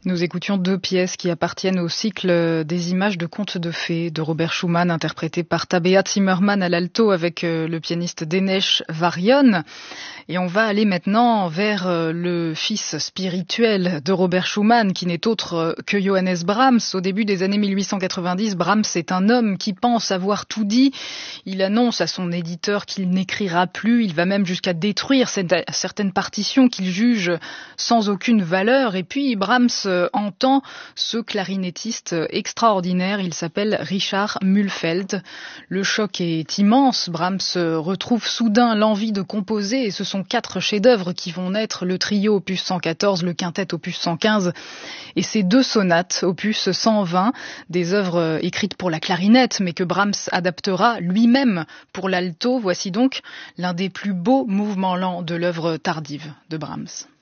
Nous écoutions deux pièces qui appartiennent au cycle des images de contes de fées de Robert Schumann, interprété par Tabea Zimmermann à l'alto avec le pianiste Dénes Varion. Et on va aller maintenant vers le fils spirituel de Robert Schumann, qui n'est autre que Johannes Brahms. Au début des années 1890, Brahms est un homme qui pense avoir tout dit. Il annonce à son éditeur qu'il n'écrira plus. Il va même jusqu'à détruire certaines partitions qu'il juge sans aucune valeur. Et puis Brahms entend ce clarinettiste extraordinaire. Il s'appelle Richard Mühlfeld. Le choc est immense. Brahms retrouve soudain l'envie de composer et ce sont 4 chefs-d'œuvre qui vont naître, le trio opus 114, le quintet opus 115 et ces 2 sonates opus 120, des œuvres écrites pour la clarinette mais que Brahms adaptera lui-même pour l'alto. Voici donc l'un des plus beaux mouvements lents de l'œuvre tardive de Brahms.